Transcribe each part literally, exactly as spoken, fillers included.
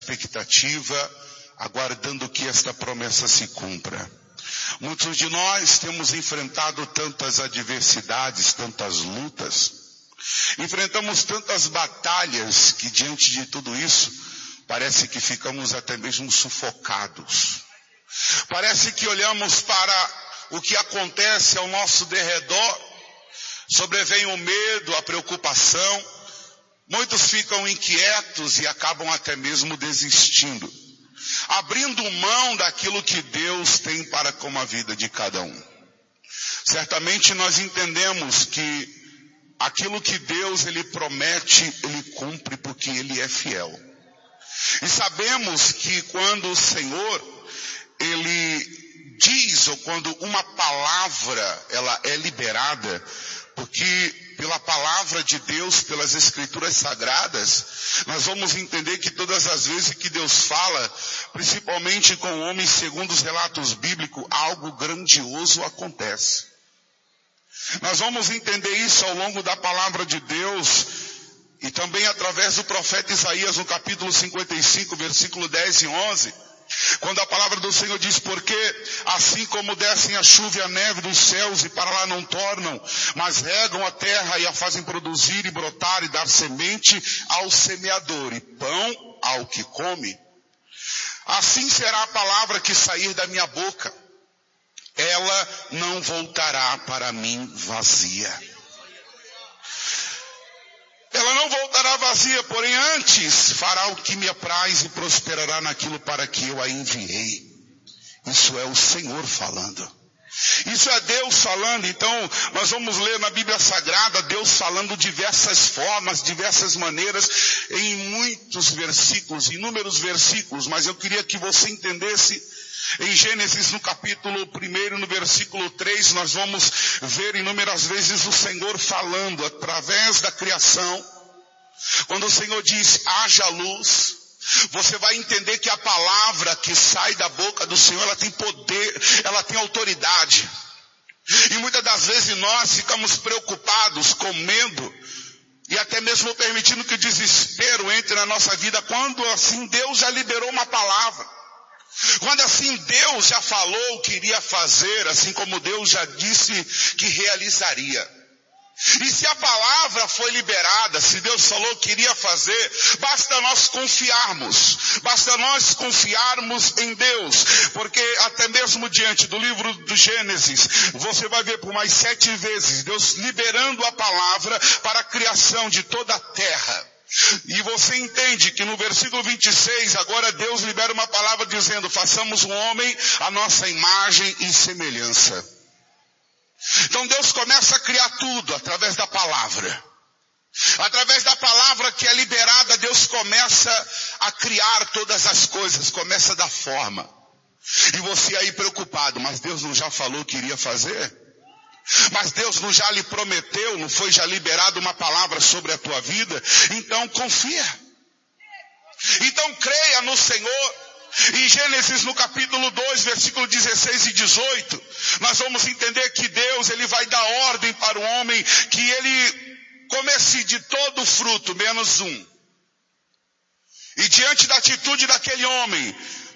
expectativa, aguardando que esta promessa se cumpra. Muitos de nós temos enfrentado tantas adversidades, tantas lutas, enfrentamos tantas batalhas que diante de tudo isso, parece que ficamos até mesmo sufocados. Parece que olhamos para o que acontece ao nosso derredor, sobrevém o medo, a preocupação, muitos ficam inquietos e acabam até mesmo desistindo, abrindo mão daquilo que Deus tem para com a vida de cada um. Certamente nós entendemos que aquilo que Deus ele promete, ele cumpre porque ele é fiel. E sabemos que quando o Senhor, ele diz, ou quando uma palavra, ela é liberada, porque pela palavra de Deus, pelas escrituras sagradas, nós vamos entender que todas as vezes que Deus fala, principalmente com homens segundo os relatos bíblicos, algo grandioso acontece. Nós vamos entender isso ao longo da palavra de Deus e também através do profeta Isaías no capítulo cinquenta e cinco, versículo dez e onze, quando a palavra do Senhor diz: porque assim como descem a chuva e a neve dos céus e para lá não tornam, mas regam a terra e a fazem produzir e brotar e dar semente ao semeador e pão ao que come, assim será a palavra que sair da minha boca. Ela não voltará para mim vazia. Ela não voltará vazia, porém antes fará o que me apraz e prosperará naquilo para que eu a enviei. Isso é o Senhor falando. Isso é Deus falando. Então nós vamos ler na Bíblia Sagrada Deus falando diversas formas, diversas maneiras, em muitos versículos, inúmeros versículos, mas eu queria que você entendesse. Em Gênesis, no capítulo primeiro, no versículo três, nós vamos ver inúmeras vezes o Senhor falando através da criação. Quando o Senhor diz, haja luz, você vai entender que a palavra que sai da boca do Senhor, ela tem poder, ela tem autoridade. E muitas das vezes nós ficamos preocupados, com medo, e até mesmo permitindo que o desespero entre na nossa vida, quando assim Deus já liberou uma palavra. Quando assim Deus já falou o que iria fazer, assim como Deus já disse que realizaria. E se a palavra foi liberada, se Deus falou que iria fazer, basta nós confiarmos, basta nós confiarmos em Deus, porque até mesmo diante do livro do Gênesis, você vai ver por mais sete vezes Deus liberando a palavra para a criação de toda a terra. E você entende que no versículo vinte e seis, agora Deus libera uma palavra dizendo, façamos um homem à nossa imagem e semelhança. Então Deus começa a criar tudo através da palavra. Através da palavra que é liberada, Deus começa a criar todas as coisas, começa a dar forma. E você aí preocupado, mas Deus não já falou que iria fazer? Mas Deus não já lhe prometeu, não foi já liberado uma palavra sobre a tua vida? Então confia. Então creia no Senhor. Em Gênesis no capítulo dois, versículo dezesseis e dezoito, nós vamos entender que Deus ele vai dar ordem para o homem que ele comesse de todo o fruto, menos um. E diante da atitude daquele homem,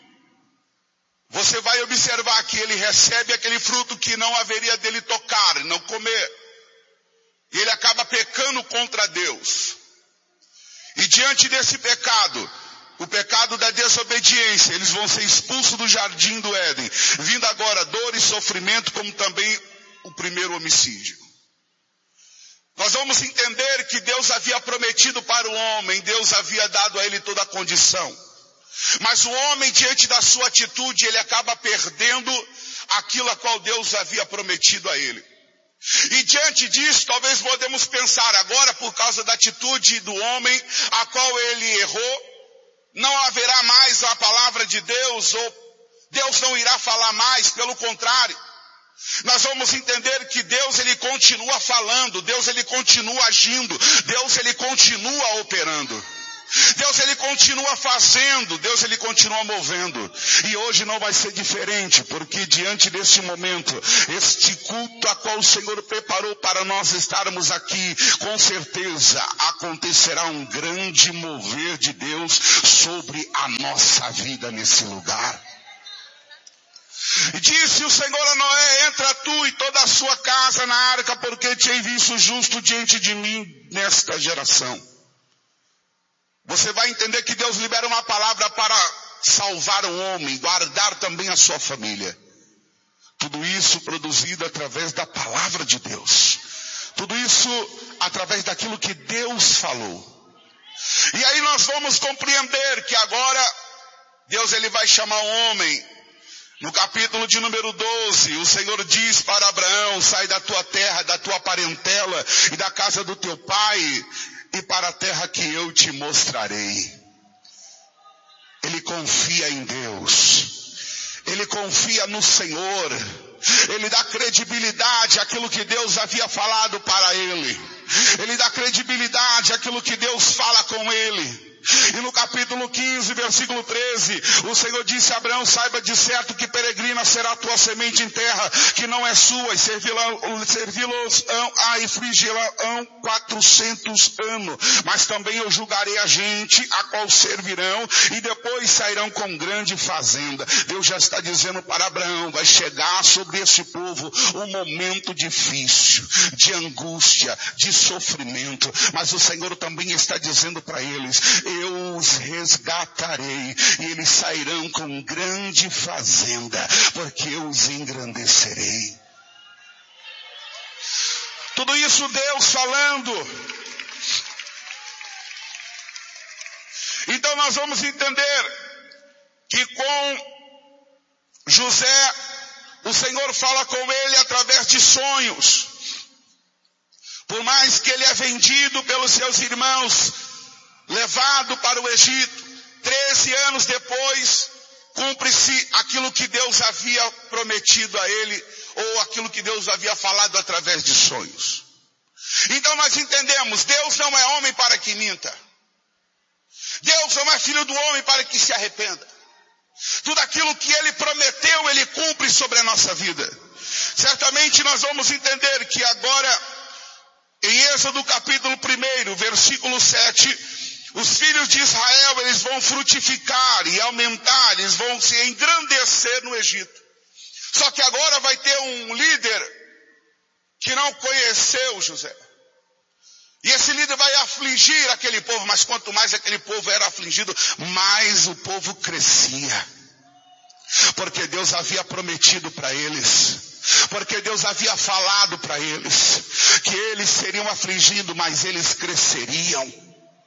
você vai observar que ele recebe aquele fruto que não haveria dele tocar, não comer. E ele acaba pecando contra Deus. E diante desse pecado, o pecado da desobediência, eles vão ser expulsos do jardim do Éden, vindo agora dor e sofrimento, como também o primeiro homicídio. Nós vamos entender que Deus havia prometido para o homem, Deus havia dado a ele toda a condição. Mas o homem, diante da sua atitude, ele acaba perdendo aquilo a qual Deus havia prometido a ele. E diante disso, talvez podemos pensar agora, por causa da atitude do homem, a qual ele errou, não haverá mais a palavra de Deus, ou Deus não irá falar mais, pelo contrário. Nós vamos entender que Deus ele continua falando, Deus ele continua agindo, Deus ele continua operando. Deus, ele continua fazendo, Deus, ele continua movendo. E hoje não vai ser diferente, porque diante deste momento, este culto a qual o Senhor preparou para nós estarmos aqui, com certeza acontecerá um grande mover de Deus sobre a nossa vida nesse lugar. E disse o Senhor a Noé: entra tu e toda a sua casa na arca, porque te hei visto justo diante de mim nesta geração. Você vai entender que Deus libera uma palavra para salvar o homem, guardar também a sua família. Tudo isso produzido através da palavra de Deus. Tudo isso através daquilo que Deus falou. E aí nós vamos compreender que agora Deus, ele vai chamar o homem. No capítulo de número doze, o Senhor diz para Abraão: sai da tua terra, da tua parentela e da casa do teu pai, e para a terra que eu te mostrarei. Ele confia em Deus. Ele confia no Senhor. Ele dá credibilidade àquilo que Deus havia falado para ele. Ele dá credibilidade àquilo que Deus fala com ele. E no capítulo quinze, versículo treze, o Senhor disse a Abraão: saiba de certo que peregrina será a tua semente em terra que não é sua, e servi-los a afligirão quatrocentos anos. Mas também eu julgarei a gente a qual servirão, e depois sairão com grande fazenda. Deus já está dizendo para Abraão: vai chegar sobre esse povo um momento difícil, de angústia, de sofrimento. Mas o Senhor também está dizendo para eles: eu os resgatarei, e eles sairão com grande fazenda, porque eu os engrandecerei. Tudo isso Deus falando. Então nós vamos entender que com José, o Senhor fala com ele através de sonhos. Por mais que ele é vendido pelos seus irmãos, levado para o Egito, treze anos depois, cumpre-se aquilo que Deus havia prometido a ele, ou aquilo que Deus havia falado através de sonhos. Então nós entendemos: Deus não é homem para que minta. Deus não é filho do homem para que se arrependa. Tudo aquilo que ele prometeu, ele cumpre sobre a nossa vida. Certamente nós vamos entender que agora, em Êxodo capítulo um, versículo sete, os filhos de Israel, eles vão frutificar e aumentar, eles vão se engrandecer no Egito. Só que agora vai ter um líder que não conheceu José. E esse líder vai afligir aquele povo, mas quanto mais aquele povo era afligido, mais o povo crescia. Porque Deus havia prometido para eles, porque Deus havia falado para eles, que eles seriam afligidos, mas eles cresceriam.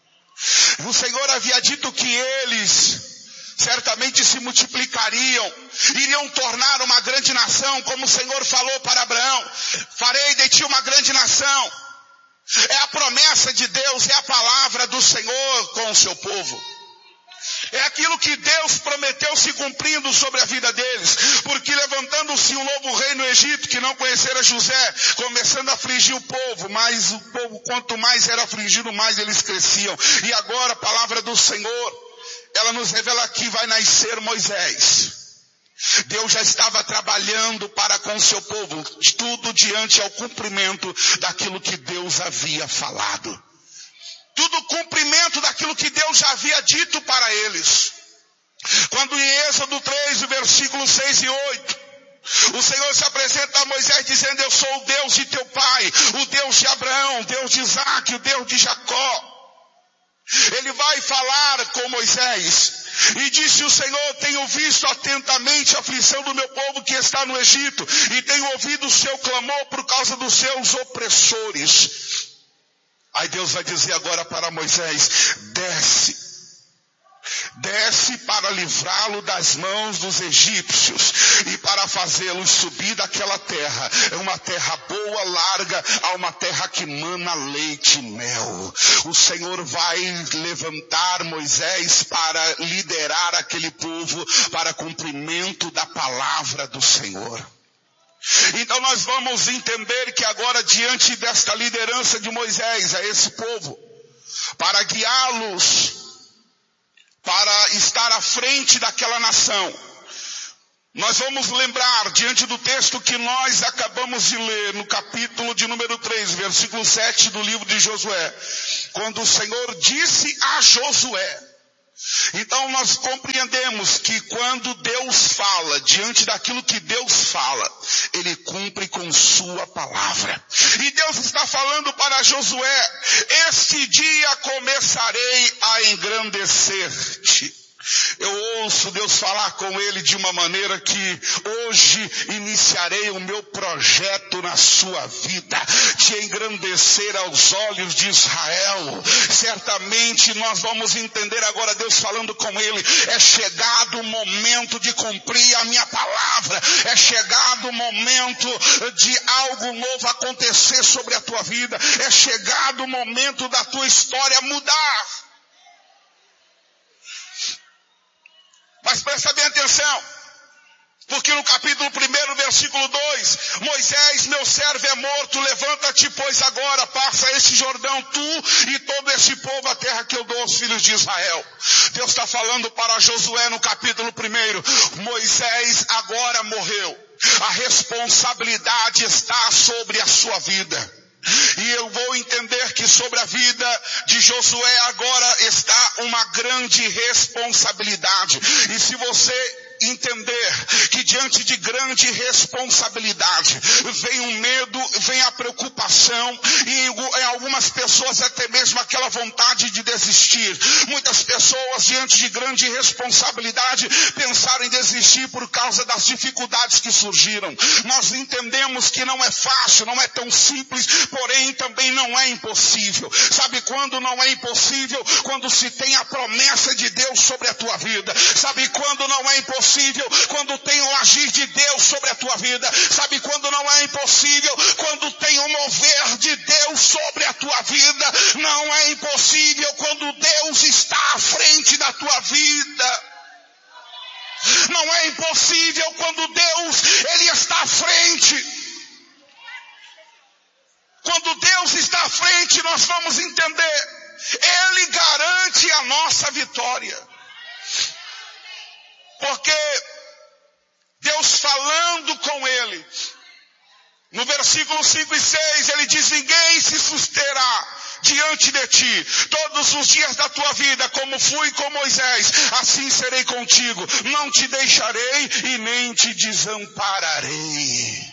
O Senhor havia dito que eles certamente se multiplicariam, iriam tornar uma grande nação, como o Senhor falou para Abraão: farei de ti uma grande nação. É a promessa de Deus, é a palavra do Senhor com o seu povo. É aquilo que Deus prometeu se cumprindo sobre a vida deles. Porque levantando-se um novo rei no Egito, que não conhecera José, começando a afligir o povo, mas o povo, quanto mais era afligido, mais eles cresciam. E agora a palavra do Senhor, ela nos revela que vai nascer Moisés. Deus já estava trabalhando para com o seu povo, tudo diante ao cumprimento daquilo que Deus havia falado. Tudo cumprimento daquilo que Deus já havia dito para eles. Quando em Êxodo três, versículos seis e oito, o Senhor se apresenta a Moisés dizendo: eu sou o Deus de teu pai, o Deus de Abraão, o Deus de Isaac, o Deus de Jacó. Ele vai falar com Moisés. E disse o Senhor: tenho visto atentamente a aflição do meu povo que está no Egito, e tenho ouvido o seu clamor por causa dos seus opressores. Aí Deus vai dizer agora para Moisés: desce, desce para livrá-lo das mãos dos egípcios e para fazê-los subir daquela terra. É uma terra boa, larga, a uma terra que mana leite e mel. O Senhor vai levantar Moisés para liderar aquele povo para cumprimento da palavra do Senhor. Então nós vamos entender que agora, diante desta liderança de Moisés a esse povo, para guiá-los para estar à frente daquela nação. Nós vamos lembrar, diante do texto que nós acabamos de ler, no capítulo de número três, versículo sete do livro de Josué, quando o Senhor disse a Josué. Então nós compreendemos que quando Deus fala, diante daquilo que Deus fala, Ele cumpre com sua palavra. E Deus está falando para Josué: este dia começarei a engrandecer-te. Eu ouço Deus falar com ele de uma maneira que hoje iniciarei o meu projeto na sua vida, te engrandecer aos olhos de Israel. Certamente nós vamos entender agora Deus falando com ele: é chegado o momento de cumprir a minha palavra, é chegado o momento de algo novo acontecer sobre a tua vida, é chegado o momento da tua história mudar. Mas presta bem atenção, porque no capítulo um, versículo dois, Moisés, meu servo é morto, levanta-te, pois agora passa este Jordão, tu e todo este povo, a terra que eu dou aos filhos de Israel. Deus está falando para Josué no capítulo um, Moisés agora morreu, a responsabilidade está sobre a sua vida. E eu vou entender que sobre a vida de Josué agora está uma grande responsabilidade. E se você entender que diante de grande responsabilidade vem o medo, vem a preocupação e em algumas pessoas até mesmo aquela vontade de desistir. Muitas pessoas diante de grande responsabilidade pensaram em desistir por causa das dificuldades que surgiram. Nós entendemos que não é fácil, não é tão simples, porém também não é impossível. Sabe quando não é impossível? Quando se tem a promessa de Deus sobre a tua vida. Sabe quando não é impossível? Quando tem o agir de Deus sobre a tua vida. Sabe quando não é impossível? Quando tem o mover de Deus sobre a tua vida. Não é impossível quando Deus está à frente da tua vida. Não é impossível quando Deus, Ele está à frente. Quando Deus está à frente, nós vamos entender. Ele garante a nossa vitória. Porque Deus falando com ele, no versículo cinco e seis, ele diz: ninguém se susterá diante de ti todos os dias da tua vida, como fui com Moisés, assim serei contigo, não te deixarei e nem te desampararei.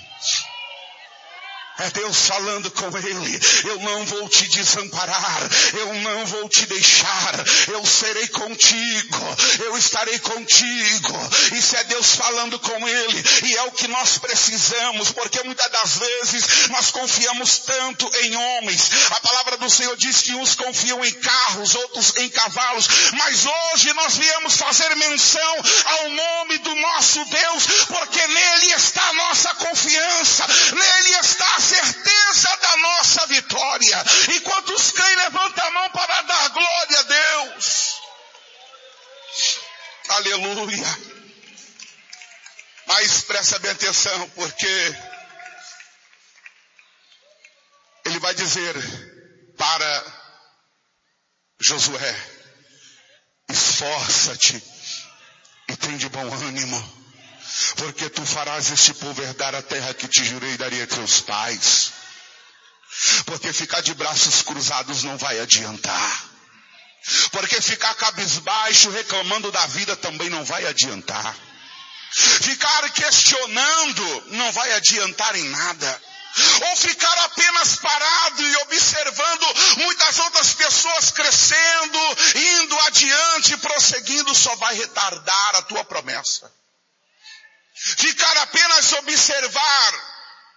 É Deus falando com ele: eu não vou te desamparar, eu não vou te deixar, eu serei contigo, eu estarei contigo. Isso é Deus falando com ele, e é o que nós precisamos, porque muitas das vezes nós confiamos tanto em homens. A palavra do Senhor diz que uns confiam em carros, outros em cavalos, mas hoje nós viemos fazer menção ao nome do nosso Deus, porque nele está a nossa confiança, nele está a certeza da nossa vitória. E quantos creem, levanta a mão para dar glória a Deus. Aleluia. Mas presta bem atenção, porque ele vai dizer para Josué: esforça-te e tem de bom ânimo, porque tu farás este povo herdar a terra que te jurei daria a teus pais. Porque ficar de braços cruzados não vai adiantar. Porque ficar cabisbaixo reclamando da vida também não vai adiantar. Ficar questionando não vai adiantar em nada. Ou ficar apenas parado e observando muitas outras pessoas crescendo, indo adiante, prosseguindo, só vai retardar a tua promessa. Ficar apenas observar,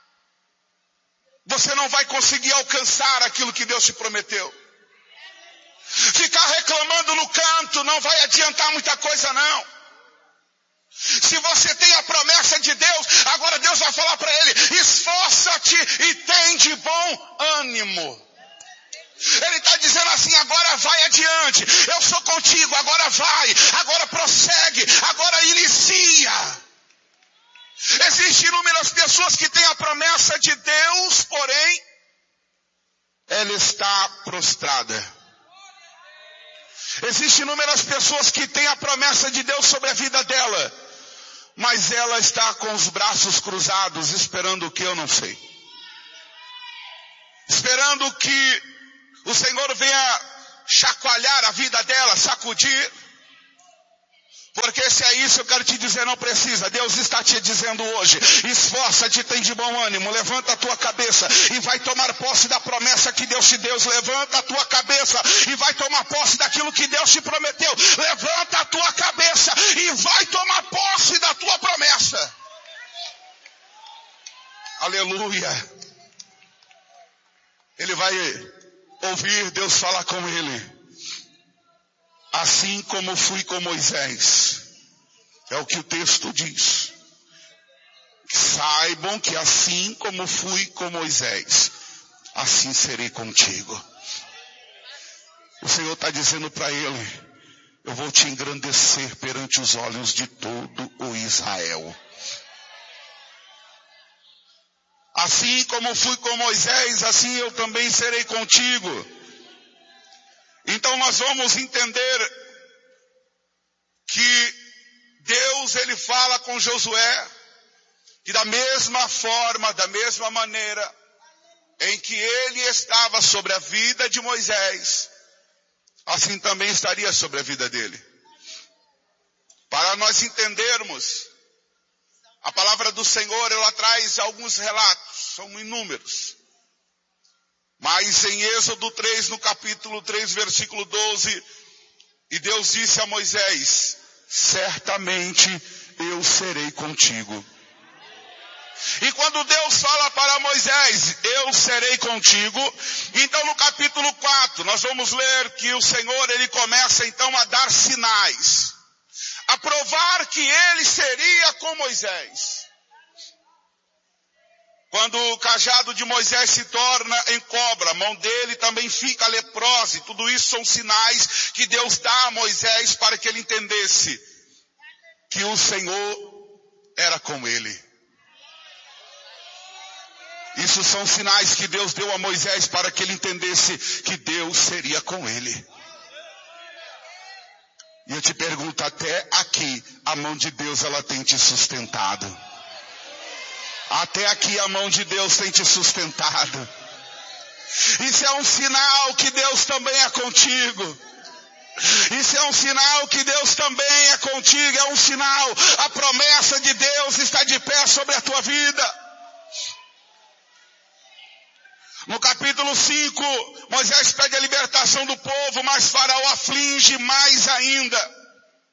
você não vai conseguir alcançar aquilo que Deus te prometeu. Ficar reclamando no canto não vai adiantar muita coisa não. Se você tem a promessa de Deus, agora Deus vai falar para ele: esforça-te e tem de bom ânimo. Ele está dizendo assim: agora vai adiante, eu sou contigo, agora vai, agora prossegue, agora inicia. Existem inúmeras pessoas que têm a promessa de Deus, porém ela está prostrada. Existem inúmeras pessoas que têm a promessa de Deus sobre a vida dela, mas ela está com os braços cruzados, esperando o que eu não sei. Esperando que o Senhor venha chacoalhar a vida dela, sacudir. Porque se é isso, eu quero te dizer, não precisa. Deus está te dizendo hoje, esforça-te, tem de bom ânimo, levanta a tua cabeça e vai tomar posse da promessa que Deus te deu. Levanta a tua cabeça e vai tomar posse daquilo que Deus te prometeu. Levanta a tua cabeça e vai tomar posse da tua promessa. Aleluia. Ele vai ouvir Deus falar com ele. Assim como fui com Moisés. É o que o texto diz. Saibam que assim como fui com Moisés, assim serei contigo. O Senhor está dizendo para ele, eu vou te engrandecer perante os olhos de todo o Israel. Assim como fui com Moisés, assim eu também serei contigo. Então nós vamos entender que Deus, ele fala com Josué, que da mesma forma, da mesma maneira em que ele estava sobre a vida de Moisés, assim também estaria sobre a vida dele. Para nós entendermos, a palavra do Senhor, ela traz alguns relatos, são inúmeros. Mas em Êxodo três, no capítulo três, versículo doze, e Deus disse a Moisés, certamente eu serei contigo. E quando Deus fala para Moisés, eu serei contigo, então no capítulo quatro, nós vamos ler que o Senhor, ele começa então a dar sinais, a provar que ele seria com Moisés. Quando o cajado de Moisés se torna em cobra, a mão dele também fica leprosa. E tudo isso são sinais que Deus dá a Moisés para que ele entendesse que o Senhor era com ele. Isso são sinais que Deus deu a Moisés para que ele entendesse que Deus seria com ele. E eu te pergunto, até aqui, a mão de Deus, ela tem te sustentado. Até aqui a mão de Deus tem te sustentado. Isso é um sinal que Deus também é contigo. Isso é um sinal que Deus também é contigo. É um sinal. A promessa de Deus está de pé sobre a tua vida. No capítulo cinco, Moisés pede a libertação do povo, mas Faraó aflige mais ainda.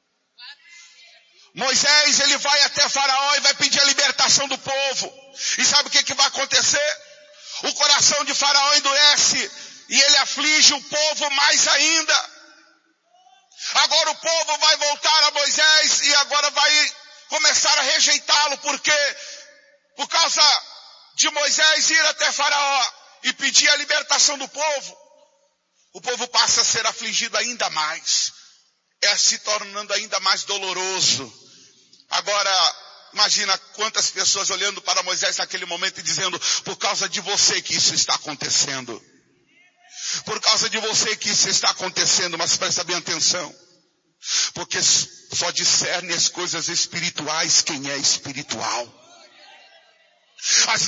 Moisés, ele vai até Faraó e vai pedir a libertação do povo. E sabe o que, que vai acontecer? O coração de Faraó endurece e ele aflige o povo mais ainda. Agora o povo vai voltar a Moisés e agora vai começar a rejeitá-lo. Por quê? Por causa de Moisés ir até Faraó e pedir a libertação do povo, o povo passa a ser afligido ainda mais. É se tornando ainda mais doloroso. Agora, imagina quantas pessoas olhando para Moisés naquele momento e dizendo, por causa de você que isso está acontecendo. Por causa de você que isso está acontecendo, mas presta bem atenção. Porque só discerne as coisas espirituais quem é espiritual. Às